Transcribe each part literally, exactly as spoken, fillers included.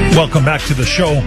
Welcome back to the show.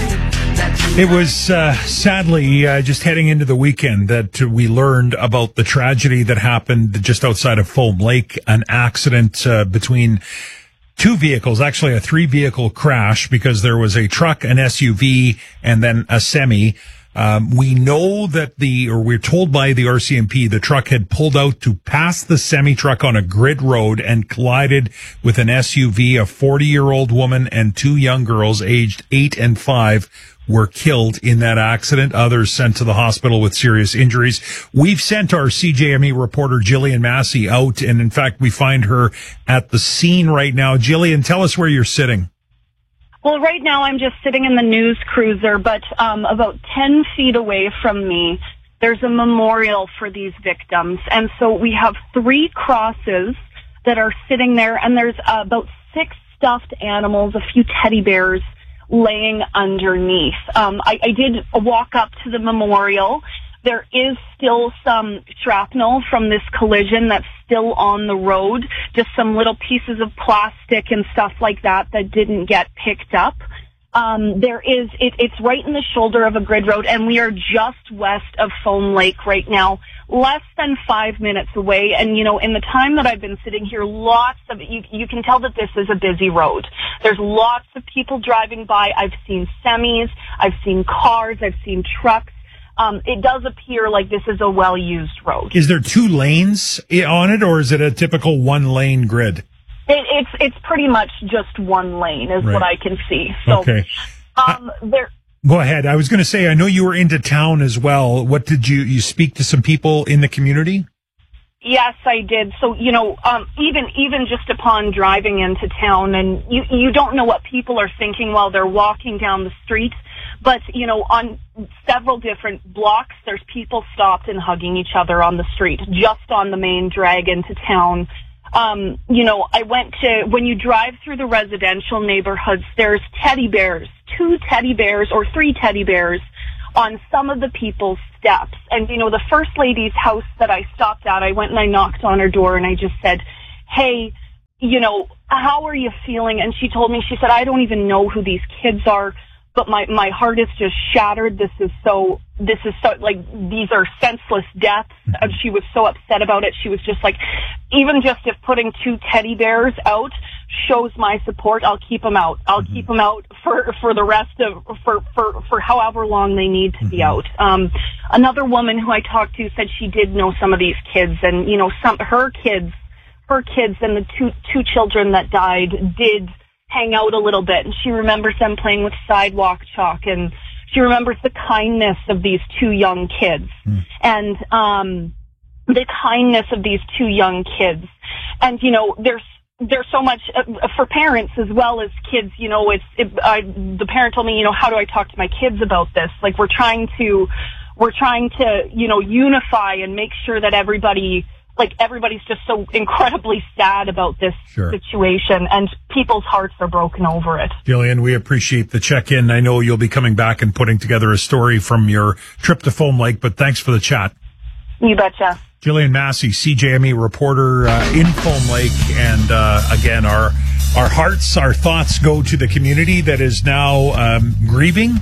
It was uh, sadly uh, just heading into the weekend that we learned about the tragedy that happened just outside of Foam Lake, an accident uh, between two vehicles, actually a three-vehicle crash because there was a truck, an S U V, and then a semi. Um, we know that the, or we're told by the R C M P, the truck had pulled out to pass the semi-truck on a grid road and collided with an S U V. A forty-year-old woman and two young girls aged eight and five were killed in that accident. Others sent to the hospital with serious injuries. We've sent our C J M E reporter Jillian Massey out, and in fact, we find her at the scene right now. Jillian, tell us where you're sitting. Well, right now I'm just sitting in the news cruiser, but um, about ten feet away from me, there's a memorial for these victims. And so we have three crosses that are sitting there, and there's uh, about six stuffed animals, a few teddy bears laying underneath. Um, I, I did walk up to the memorial. There is still some shrapnel from this collision that's still on the road, just some little pieces of plastic and stuff like that that didn't get picked up. Um, there is, it, it's right in the shoulder of a grid road, and we are just west of Foam Lake right now, less than five minutes away. And, you know, in the time that I've been sitting here, lots of, you, you can tell that this is a busy road. There's lots of people driving by. I've seen semis, I've seen cars, I've seen trucks. Um, it does appear like this is a well-used road. Is there two lanes on it, or is it a typical one-lane grid? It, it's it's pretty much just one lane, is right. what I can see. So, okay. Um, there. Go ahead. I was going to say, I know you were into town as well. What did you you speak to some people in the community? Yes, I did. So, you know, um, even even just upon driving into town, and you you don't know what people are thinking while they're walking down the street. But, you know, on several different blocks, there's people stopped and hugging each other on the street, just on the main drag into town. Um, you know, I went to, when you drive through the residential neighborhoods, there's teddy bears, two teddy bears or three teddy bears on some of the people's steps. And, you know, the first lady's house that I stopped at, I went and I knocked on her door and I just said, hey, you know, how are you feeling? And she told me, she said, I don't even know who these kids are. But my, my heart is just shattered. This is so, this is so, like, these are senseless deaths. And she was so upset about it. She was just like, even just if putting two teddy bears out shows my support, I'll keep them out. I'll mm-hmm. keep them out for, for the rest of, for, for, for however long they need to mm-hmm. be out. Um, another woman who I talked to said she did know some of these kids, and, you know, some, her kids, her kids and the two, two children that died did hang out a little bit, and she remembers them playing with sidewalk chalk, and she remembers the kindness of these two young kids mm. and um the kindness of these two young kids. And, you know, there's there's so much uh, for parents as well as kids. You know, it's it, I, the parent told me, you know, how do I talk to my kids about this? Like, we're trying to we're trying to you know unify and make sure that everybody Like, everybody's just so incredibly sad about this sure. situation, and people's hearts are broken over it. Jillian, we appreciate the check-in. I know you'll be coming back and putting together a story from your trip to Foam Lake, but thanks for the chat. You betcha. Jillian Massey, C J M E reporter uh, in Foam Lake, and uh, again, our our hearts, our thoughts go to the community that is now um, grieving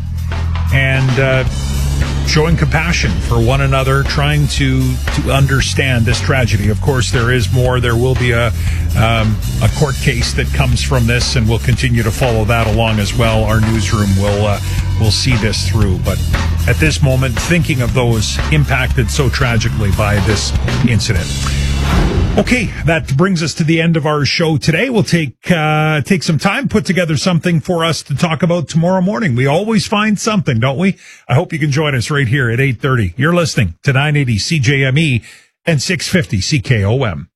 and uh showing compassion for one another, trying to to understand this tragedy. Of course, there is more. There will be a um, a court case that comes from this, and we'll continue to follow that along as well. Our newsroom will uh, will see this through. But at this moment, thinking of those impacted so tragically by this incident. Okay, that brings us to the end of our show today. We'll take uh take some time, put together something for us to talk about tomorrow morning. We always find something, don't we? I hope you can join us right here at eight thirty. You're listening to nine eighty C J M E and six fifty C K O M.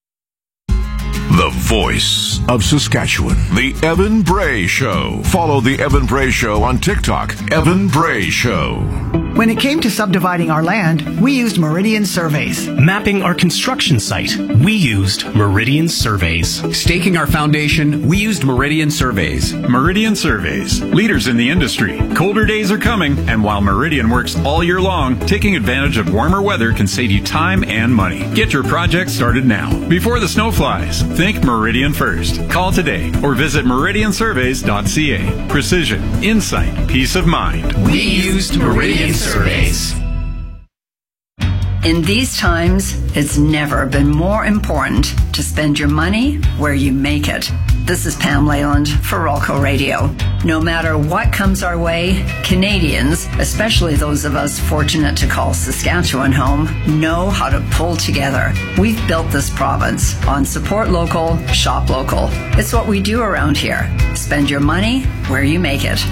The voice of Saskatchewan. The Evan Bray Show. Follow the Evan Bray Show on TikTok. Evan Bray Show. When it came to subdividing our land, we used Meridian Surveys. Mapping our construction site, we used Meridian Surveys. Staking our foundation, we used Meridian Surveys. Meridian Surveys, leaders in the industry. Colder days are coming, and while Meridian works all year long, taking advantage of warmer weather can save you time and money. Get your project started now, before the snow flies. Think Meridian first. Call today or visit meridian surveys dot c a. Precision, insight, peace of mind. We used Meridian Surveys. In these times, it's never been more important to spend your money where you make it. This is Pam Leyland for Rolco Radio. No matter what comes our way, Canadians, especially those of us fortunate to call Saskatchewan home, know how to pull together. We've built this province on support local, shop local. It's what we do around here. Spend your money where you make it.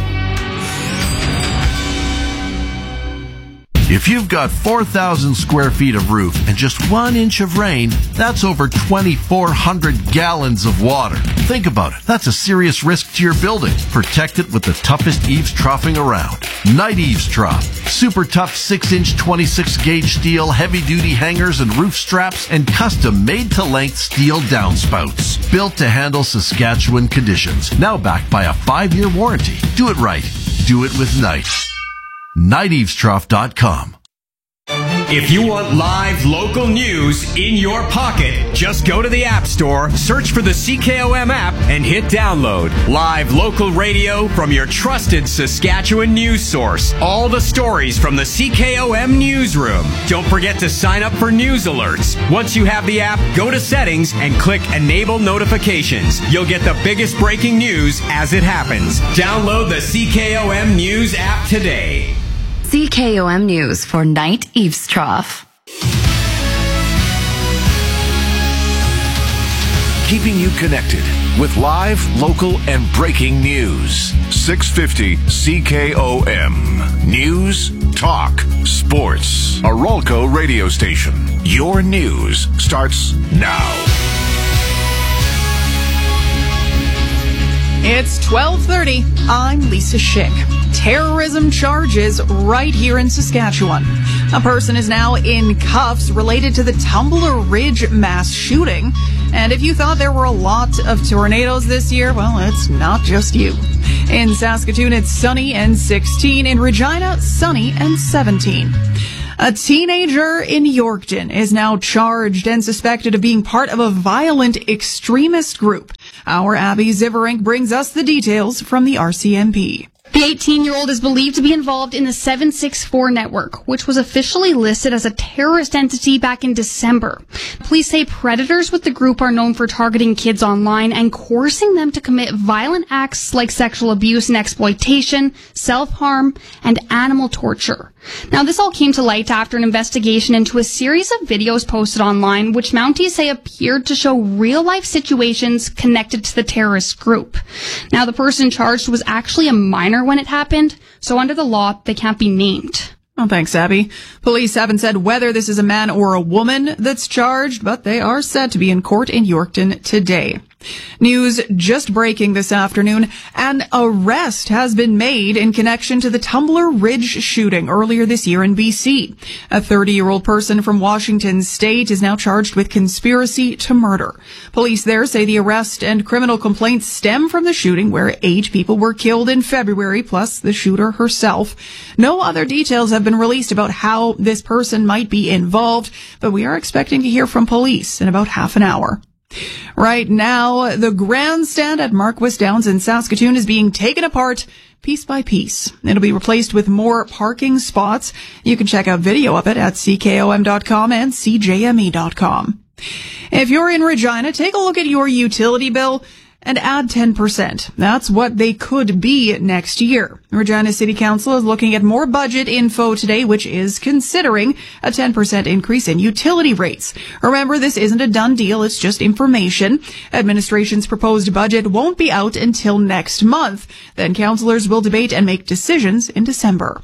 If you've got four thousand square feet of roof and just one inch of rain, that's over twenty-four hundred gallons of water. Think about it. That's a serious risk to your building. Protect it with the toughest eaves troughing around. Night Eaves Trough. Super tough six inch twenty-six gauge steel, heavy-duty hangers and roof straps, and custom made-to-length steel downspouts. Built to handle Saskatchewan conditions. Now backed by a five-year warranty. Do it right. Do it with Night. night eaves trough dot com. If you want live local news in your pocket, just go to the App Store, search for the C K O M app, and hit download. Live local radio from your trusted Saskatchewan news source. All the stories from the C K O M newsroom. Don't forget to sign up for news alerts. Once you have the app, go to settings and click Enable Notifications. You'll get the biggest breaking news as it happens. Download the C K O M News app today. C K O M News for Night Eaves Trough. Keeping you connected with live, local, and breaking news. six fifty C K O M. News, talk, sports. A Rolco radio station. Your news starts now. It's twelve thirty. I'm Lisa Schick. Terrorism charges right here in Saskatchewan. A person is now in cuffs related to the Tumbler Ridge mass shooting. And if you thought there were a lot of tornadoes this year, well, it's not just you. In Saskatoon, it's sunny and sixteen. In Regina, sunny and seventeen. A teenager in Yorkton is now charged and suspected of being part of a violent extremist group. Our Abby Ziverink brings us the details from the R C M P. The eighteen-year-old is believed to be involved in the seven six four network, which was officially listed as a terrorist entity back in December. Police say predators with the group are known for targeting kids online and coercing them to commit violent acts like sexual abuse and exploitation, self-harm, and animal torture. Now, this all came to light after an investigation into a series of videos posted online, which Mounties say appeared to show real-life situations connected to the terrorist group. Now, the person charged was actually a minor when it happened, so under the law, they can't be named. Oh, thanks, Abby. Police haven't said whether this is a man or a woman that's charged, but they are said to be in court in Yorkton today. News just breaking this afternoon. An arrest has been made in connection to the Tumbler Ridge shooting earlier this year in B C. A thirty-year-old person from Washington State is now charged with conspiracy to murder. Police there say the arrest and criminal complaints stem from the shooting where eight people were killed in February, plus the shooter herself. No other details have been released about how this person might be involved, but we are expecting to hear from police in about half an hour. Right now, the grandstand at Marquis Downs in Saskatoon is being taken apart piece by piece. It'll be replaced with more parking spots. You can check out video of it at C K O M dot com and C J M E dot com. If you're in Regina, take a look at your utility bill and add ten percent. That's what they could be next year. Regina City Council is looking at more budget info today, which is considering a ten percent increase in utility rates. Remember, this isn't a done deal. It's just information. Administration's proposed budget won't be out until next month. Then councillors will debate and make decisions in December.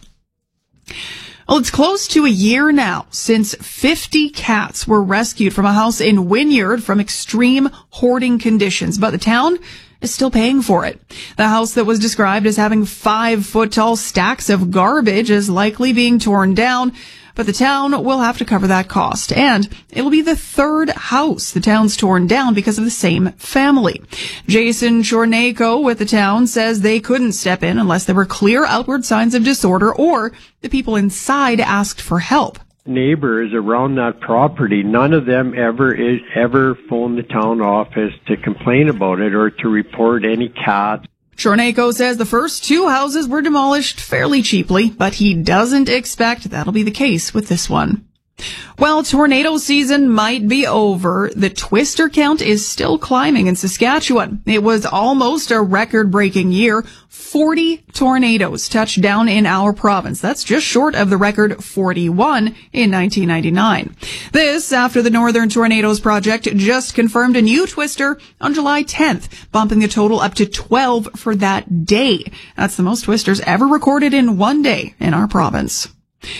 Well, it's close to a year now since fifty cats were rescued from a house in Wynyard from extreme hoarding conditions, but the town is still paying for it. The house that was described as having five-foot-tall stacks of garbage is likely being torn down, but the town will have to cover that cost. And it'll be the third house the town's torn down because of the same family. Jason Chornako with the town says they couldn't step in unless there were clear outward signs of disorder or the people inside asked for help. neighbors around that property, none of them ever is ever phoned the town office to complain about it or to report any cats. Chornayko says the first two houses were demolished fairly cheaply, but he doesn't expect that'll be the case with this one. Well, tornado season might be over. The twister count is still climbing in Saskatchewan. It was almost a record-breaking year. forty tornadoes touched down in our province. That's just short of the record forty-one in nineteen ninety-nine. This after the Northern Tornadoes Project just confirmed a new twister on July tenth, bumping the total up to twelve for that day. That's the most twisters ever recorded in one day in our province.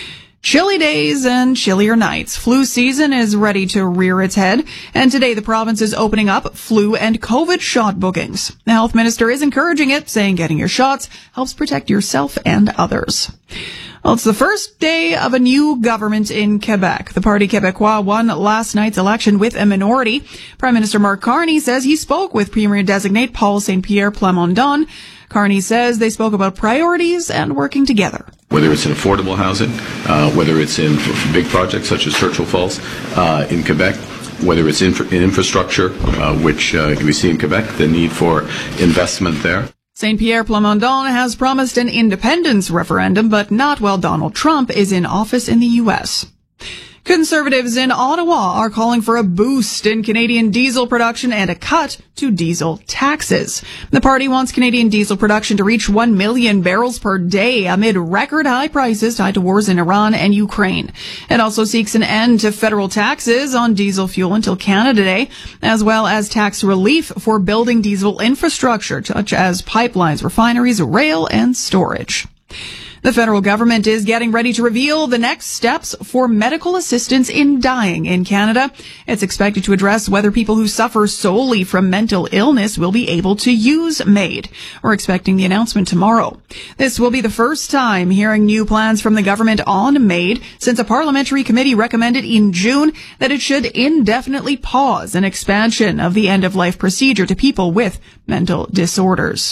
Chilly days and chillier nights. Flu season is ready to rear its head, and today the province is opening up flu and COVID shot bookings. The health minister is encouraging it, saying getting your shots helps protect yourself and others. Well, it's the first day of a new government in Quebec. The Parti Québécois won last night's election with a minority. Prime Minister Mark Carney says he spoke with Premier-designate Paul Saint-Pierre Plamondon. Carney says they spoke about priorities and working together. Whether it's in affordable housing, uh, whether it's in big projects such as Churchill Falls uh, in Quebec, whether it's infra- in infrastructure, uh, which uh, we see in Quebec, the need for investment there. Saint-Pierre Plamondon has promised an independence referendum, but not while Donald Trump is in office in the U S. Conservatives in Ottawa are calling for a boost in Canadian diesel production and a cut to diesel taxes. The party wants Canadian diesel production to reach one million barrels per day amid record high prices tied to wars in Iran and Ukraine. It also seeks an end to federal taxes on diesel fuel until Canada Day, as well as tax relief for building diesel infrastructure, such as pipelines, refineries, rail, and storage. The federal government is getting ready to reveal the next steps for medical assistance in dying in Canada. It's expected to address whether people who suffer solely from mental illness will be able to use MAID. We're expecting the announcement tomorrow. This will be the first time hearing new plans from the government on MAID since a parliamentary committee recommended in June that it should indefinitely pause an expansion of the end-of-life procedure to people with mental disorders.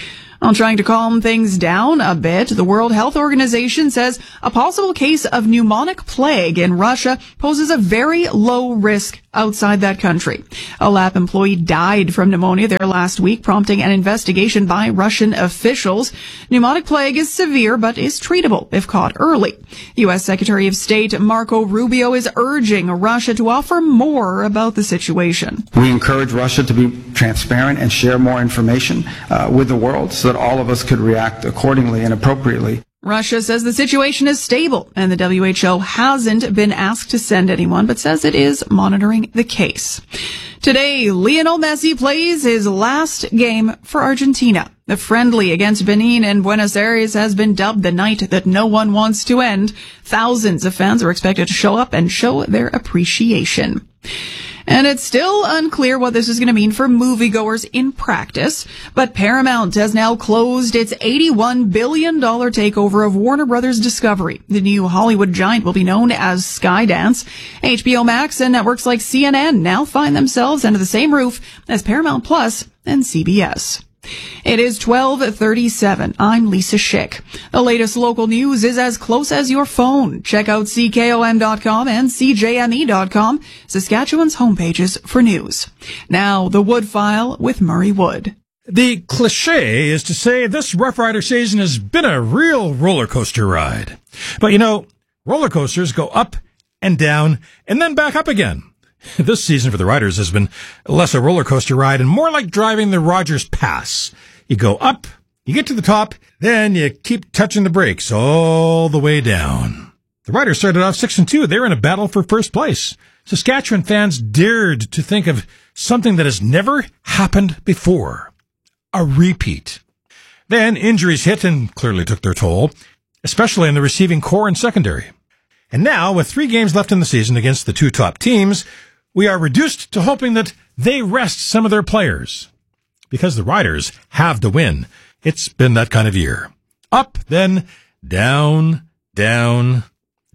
On trying to calm things down a bit, the World Health Organization says a possible case of pneumonic plague in Russia poses a very low risk outside that country. A lab employee died from pneumonia there last week, prompting an investigation by Russian officials. Pneumonic plague is severe but is treatable if caught early. U S Secretary of State Marco Rubio is urging Russia to offer more about the situation. We encourage Russia to be transparent and share more information uh, with the world so that all of us could react accordingly and appropriately. Russia says the situation is stable and the W H O hasn't been asked to send anyone, but says it is monitoring the case. Today, Lionel Messi plays his last game for Argentina. The friendly against Benin in Buenos Aires has been dubbed the night that no one wants to end. Thousands of fans are expected to show up and show their appreciation. And it's still unclear what this is going to mean for moviegoers in practice, but Paramount has now closed its eighty-one billion dollars takeover of Warner Brothers Discovery. The new Hollywood giant will be known as Skydance. H B O Max and networks like C N N now find themselves under the same roof as Paramount Plus and C B S. It is twelve thirty-seven. I'm Lisa Schick. The latest local news is as close as your phone. Check out C K O M dot com and C J M E dot com, Saskatchewan's homepages for news. Now, the Wood File with Murray Wood. The cliche is to say this Rough Rider season has been a real roller coaster ride. But you know, roller coasters go up and down and then back up again. This season for the Riders has been less a roller coaster ride and more like driving the Rogers Pass. You go up, you get to the top, then you keep touching the brakes all the way down. The Riders started off six and two. They were in a battle for first place. Saskatchewan fans dared to think of something that has never happened before. A repeat. Then injuries hit and clearly took their toll, especially in the receiving core and secondary. And now, with three games left in the season against the two top teams, we are reduced to hoping that they rest some of their players. Because the Riders have the win. It's been that kind of year. Up, then down, down,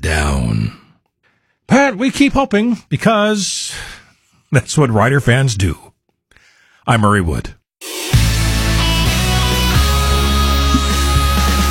down. But we keep hoping because that's what Rider fans do. I'm Murray Wood.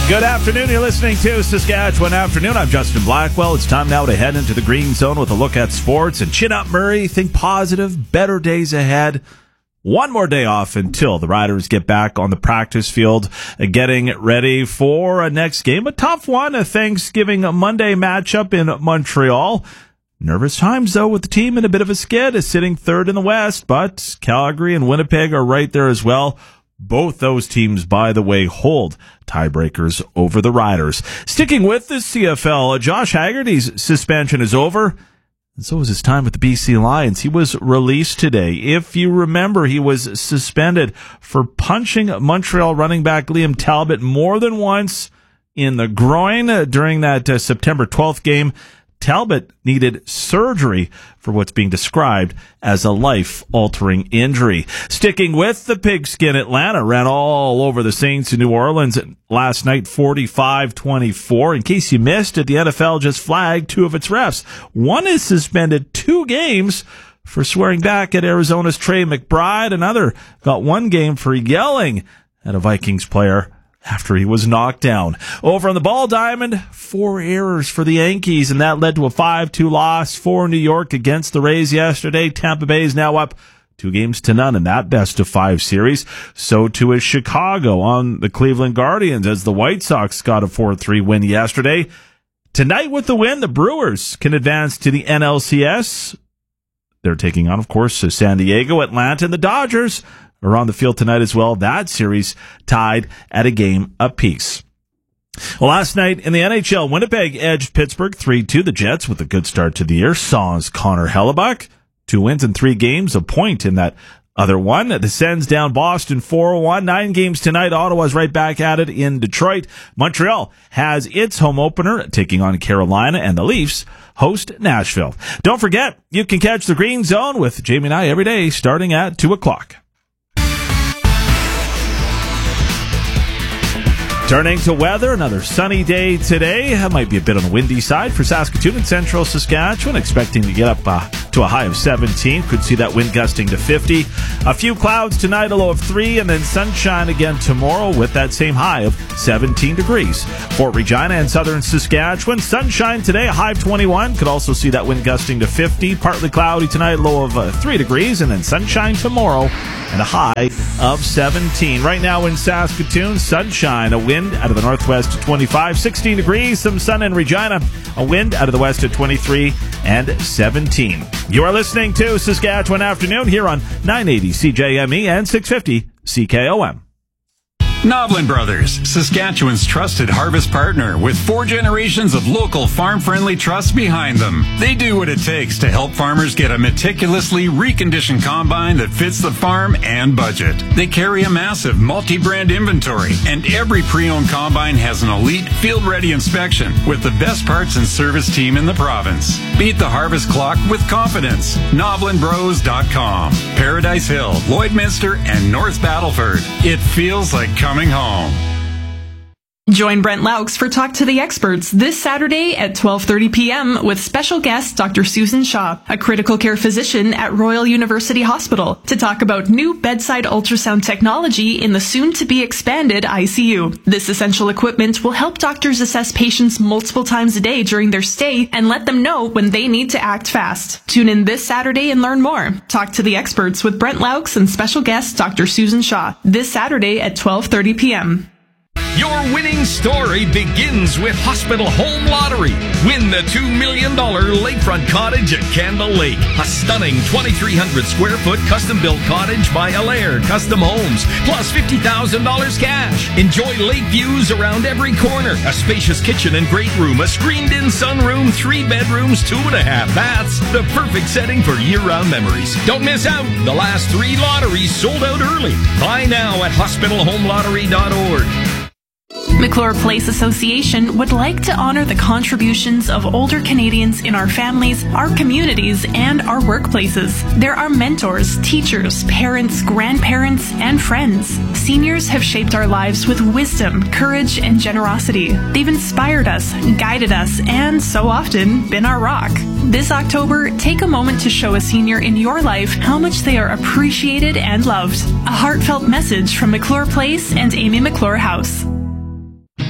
Good afternoon. You're listening to Saskatchewan Afternoon. I'm Justin Blackwell. It's time now to head into the Green Zone with a look at sports. And chin up, Murray. Think positive. Better days ahead. One more day off until the Riders get back on the practice field, getting ready for a next game. A tough one, a Thanksgiving Monday matchup in Montreal. Nervous times, though, with the team in a bit of a skid, sitting third in the West. But Calgary and Winnipeg are right there as well. Both those teams, by the way, hold tiebreakers over the Riders. Sticking with the C F L, Josh Haggerty's suspension is over, and so was his time with the B C Lions. He was released today. If you remember, he was suspended for punching Montreal running back Liam Talbot more than once in the groin during that uh, September twelfth game. Talbot needed surgery for what's being described as a life-altering injury. Sticking with the pigskin, Atlanta ran all over the Saints in New Orleans last night, forty-five twenty-four. In case you missed it, the N F L just flagged two of its refs. One is suspended two games for swearing back at Arizona's Trey McBride. Another got one game for yelling at a Vikings player after he was knocked down. Over on the ball diamond, four errors for the Yankees, and that led to a five two loss for New York against the Rays yesterday. Tampa Bay is now up two games to none in that best of five series. So too is Chicago on the Cleveland Guardians as the White Sox got a four three win yesterday. Tonight with the win, the Brewers can advance to the N L C S. They're taking on, of course, San Diego. Atlanta and the Dodgers are on the field tonight as well. That series tied at a game apiece. Well, last night in the N H L, Winnipeg edged Pittsburgh three two. The Jets with a good start to the year. Saw's Connor Hellebuck. Two wins in three games, a point in that other one. The Sens down Boston four one. Nine games tonight. Ottawa's right back at it in Detroit. Montreal has its home opener taking on Carolina, and the Leafs host Nashville. Don't forget, you can catch the Green Zone with Jamie and I every day starting at two o'clock. Turning to weather, another sunny day today. It might be a bit on the windy side for Saskatoon and central Saskatchewan. Expecting to get up uh, to a high of seventeen. Could see that wind gusting to fifty. A few clouds tonight, a low of three, and then sunshine again tomorrow with that same high of seventeen degrees. Fort Regina and southern Saskatchewan, sunshine today, a high of twenty-one. Could also see that wind gusting to fifty. Partly cloudy tonight, low of uh, three degrees, and then sunshine tomorrow and a high of seventeen. Right now in Saskatoon, sunshine, a wind out of the northwest at twenty-five, sixteen degrees, some sun in Regina, a wind out of the west at twenty-three and seventeen. You are listening to Saskatchewan Afternoon here on nine eighty C J M E and six fifty C K O M. Novlin Brothers, Saskatchewan's trusted harvest partner with four generations of local farm-friendly trust behind them. They do what it takes to help farmers get a meticulously reconditioned combine that fits the farm and budget. They carry a massive multi-brand inventory, and every pre-owned combine has an elite field-ready inspection with the best parts and service team in the province. Beat the harvest clock with confidence. Novlin Bros dot com. Paradise Hill, Lloydminster, and North Battleford. It feels like coming home. Join Brent Laux for Talk to the Experts this Saturday at twelve thirty p.m. with special guest Doctor Susan Shaw, a critical care physician at Royal University Hospital, to talk about new bedside ultrasound technology in the soon-to-be expanded I C U. This essential equipment will help doctors assess patients multiple times a day during their stay and let them know when they need to act fast. Tune in this Saturday and learn more. Talk to the Experts with Brent Laux and special guest Doctor Susan Shaw this Saturday at twelve thirty p.m. Your winning story begins with Hospital Home Lottery. Win the two million dollars lakefront cottage at Candle Lake. A stunning twenty-three hundred square foot custom-built cottage by Allaire Custom Homes. Plus fifty thousand dollars cash. Enjoy lake views around every corner. A spacious kitchen and great room. A screened-in sunroom. Three bedrooms, two and a half baths. The perfect setting for year-round memories. Don't miss out. The last three lotteries sold out early. Buy now at hospital home lottery dot org. McClure Place Association would like to honor the contributions of older Canadians in our families, our communities, and our workplaces. There are mentors, teachers, parents, grandparents, and friends. Seniors have shaped our lives with wisdom, courage, and generosity. They've inspired us, guided us, and so often been our rock. This October, take a moment to show a senior in your life how much they are appreciated and loved. A heartfelt message from McClure Place and Amy McClure House.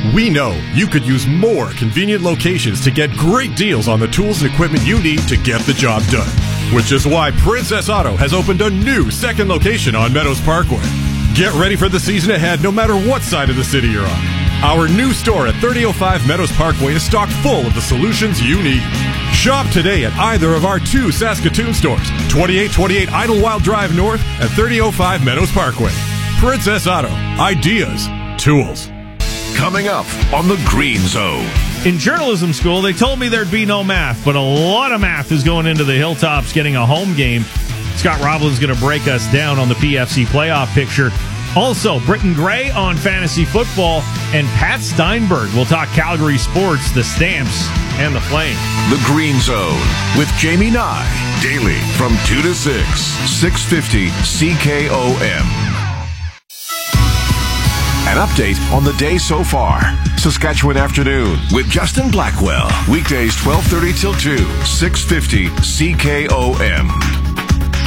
We know you could use more convenient locations to get great deals on the tools and equipment you need to get the job done. Which is why Princess Auto has opened a new second location on Meadows Parkway. Get ready for the season ahead no matter what side of the city you're on. Our new store at thirty oh five Meadows Parkway is stocked full of the solutions you need. Shop today at either of our two Saskatoon stores, twenty-eight twenty-eight Idlewild Drive North and thirty oh five Meadows Parkway. Princess Auto. Ideas. Tools. Coming up on the Green Zone. In journalism school, they told me there'd be no math, but a lot of math is going into the Hilltops getting a home game. Scott Roblin's going to break us down on the P F C playoff picture. Also, Britton Gray on fantasy football, and Pat Steinberg will talk Calgary sports, the Stamps, and the Flames. The Green Zone with Jamie Nye. Daily from two to six. six fifty C K O M. An update on the day so far. Saskatchewan Afternoon with Justin Blackwell. Weekdays twelve thirty till two. six fifty C K O M.